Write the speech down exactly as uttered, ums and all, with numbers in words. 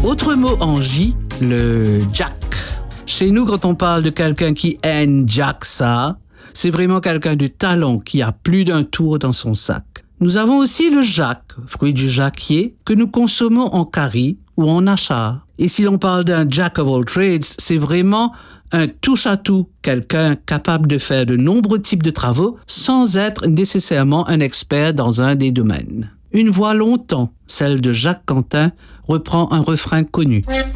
Autre mot en J, le jack. Chez nous, quand on parle de quelqu'un qui aime jack ça, c'est vraiment quelqu'un de talent qui a plus d'un tour dans son sac. Nous avons aussi le jack, fruit du jacquier, que nous consommons en curry ou en achat. Et si l'on parle d'un jack of all trades, c'est vraiment un touche-à-tout, quelqu'un capable de faire de nombreux types de travaux sans être nécessairement un expert dans un des domaines. Une voix longtemps, celle de Jacques Quentin, reprend un refrain connu.